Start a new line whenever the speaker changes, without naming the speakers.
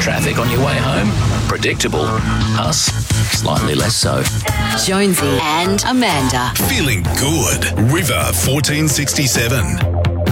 Traffic on your way home? Predictable. Us? Slightly less so.
Jonesy and Amanda.
Feeling good. River 1467.